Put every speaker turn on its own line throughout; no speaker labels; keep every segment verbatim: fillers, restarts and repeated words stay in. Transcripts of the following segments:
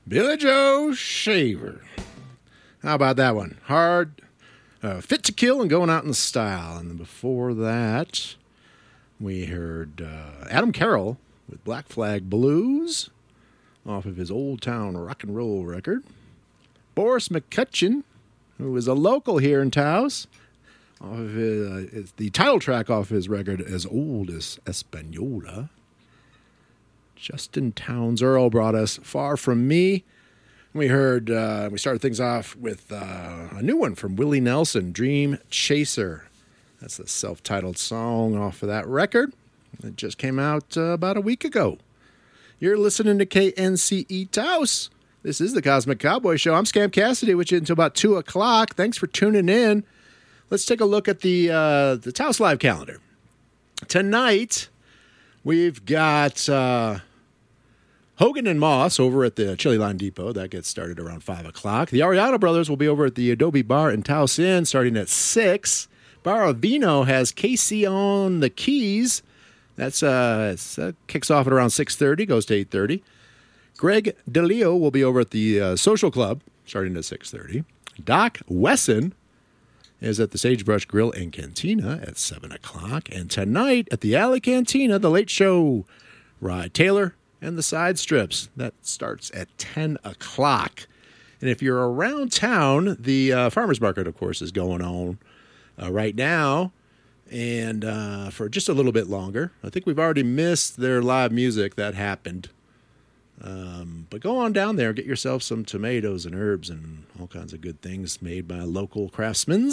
Billy Joe Shaver. How about that one? Hard, uh, Fit to Kill, and Going Out in Style. And then before that, we heard uh, Adam Carroll with Black Flag Blues off of his Old Town Rock and Roll record. Boris McCutcheon, who is a local here in Taos, off of his, uh, it's the title track off his record, As Old as Española. Justin Townes Earl brought us Far From Me. We heard, uh, we started things off with uh, a new one from Willie Nelson, Dream Chaser. That's the self-titled song off of that record. It just came out uh, about a week ago. You're listening to K N C E Taos. This is the Cosmic Cowboy Show. I'm Scam Cassidy with you until about two o'clock. Thanks for tuning in. Let's take a look at the uh, the Taos Live calendar. Tonight, we've got uh, Hogan and Moss over at the Chili Line Depot. That gets started around five o'clock. The Ariano Brothers will be over at the Adobe Bar in Taos Inn starting at six. Bar of Vino has Casey on the keys. That's uh, that kicks off at around six thirty, goes to eight thirty. Greg DeLeo will be over at the uh, Social Club starting at six thirty. Doc Wesson is at the Sagebrush Grill and Cantina at seven o'clock. And tonight at the Alley Cantina, The Late Show, Rod Taylor and the Side Strips. That starts at ten o'clock. And if you're around town, the uh, Farmers Market, of course, is going on uh, right now. And uh, for just a little bit longer. I think we've already missed their live music. That happened. Um, but go on down there, get yourself some tomatoes and herbs and all kinds of good things made by local craftsmen.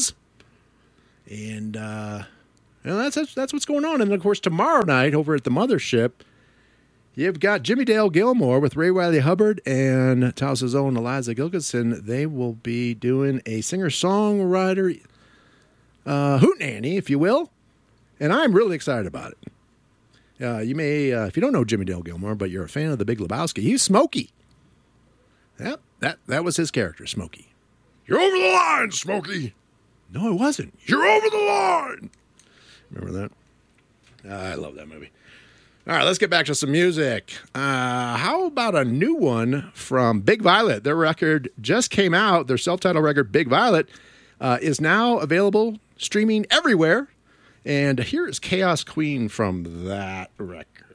And, uh, and that's, that's that's what's going on. And, of course, tomorrow night over at the Mothership, you've got Jimmy Dale Gilmore with Ray Wiley Hubbard and Taos' own Eliza Gilkinson. They will be doing a singer-songwriter uh, hootenanny, if you will. And I'm really excited about it. Uh, you may, uh, if you don't know Jimmy Dale Gilmore, but you're a fan of The Big Lebowski, he's Smokey. Yep, that, that was his character, Smokey. You're over the line, Smokey. No, it wasn't. You're over the line. Remember that? Uh, I love that movie. All right, let's get back to some music. Uh, how about a new one from Big Violet? Their record just came out. Their self-titled record, Big Violet, uh, is now available, streaming everywhere. And here is Chaos Queen from that record.